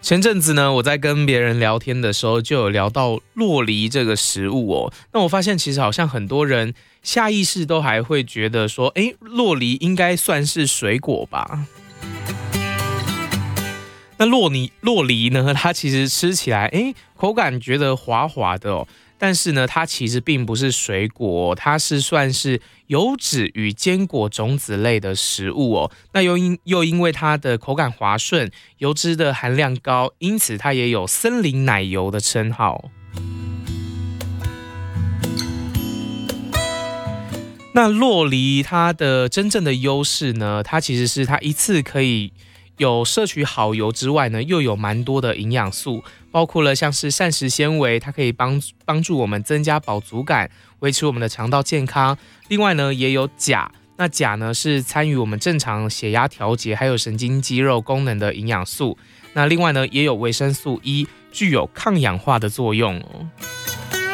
前阵子呢，我在跟别人聊天的时候，就有聊到酪梨这个食物哦。那我发现其实好像很多人下意识都还会觉得说，酪梨应该算是水果吧？那酪梨呢，它其实吃起来，口感觉得滑滑的哦。但是呢，它其实并不是水果哦，它是算是油脂与坚果种子类的食物哦。那又因为它的口感滑顺，油脂的含量高，因此它也有森林奶油的称号。那酪梨它的真正的优势呢，它其实是它一次可以有摄取好油之外呢，又有蛮多的营养素，包括了像是膳食纤维，它可以帮助我们增加饱足感，维持我们的肠道健康。另外呢，也有钾，那钾呢是参与我们正常血压调节，还有神经肌肉功能的营养素。那另外呢，也有维生素 E， 具有抗氧化的作用哦。